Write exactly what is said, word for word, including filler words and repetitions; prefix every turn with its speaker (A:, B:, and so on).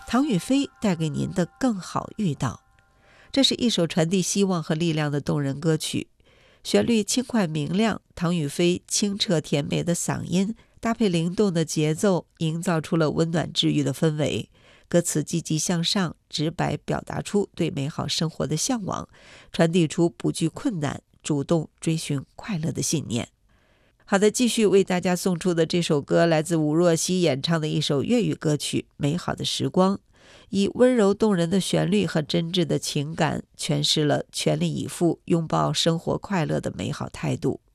A: 唐雨霏带给您的更好遇到。这是一首传递希望和力量的动人歌曲，旋律轻快明亮，唐雨霏清澈甜美的嗓音搭配灵动的节奏，营造出了温暖治愈的氛围。歌词积极向上，直白表达出对美好生活的向往，传递出不惧困难、主动追寻快乐的信念。好的，继续为大家送出的这首歌来自吴若希演唱的一首粤语歌曲《美好的时光》，以温柔动人的旋律和真挚的情感诠释了全力以赴拥抱生活快乐的美好态度。